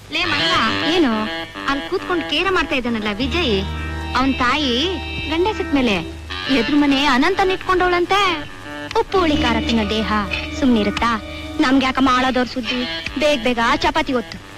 ಲೇ ಮಲ್ಲ, ಏನು ಅಲ್ಲಿ ಕೂತ್ಕೊಂಡು ಕೇರ ಮಾಡ್ತಾ ಇದ್ದಾನಲ್ಲ ವಿಜಯ್, ಅವನ್ ತಾಯಿ ಗಂಡ ಸತ್ಮೇಲೆ ಎದುರು ಮನೆ ಅನಂತನ ಇಟ್ಕೊಂಡವಳಂತೆ. ಉಪ್ಪು ಹುಳಿ ಖಾರ ತಿನ್ನೋ ದೇಹ ಸುಮ್ನಿರುತ್ತಾ? ನಮ್ಗೆ ಯಾಕ ಮಾಡೋದವ್ರ ಸುದ್ದಿ, ಬೇಗ ಬೇಗ ಚಪಾತಿ ಗೊತ್ತು.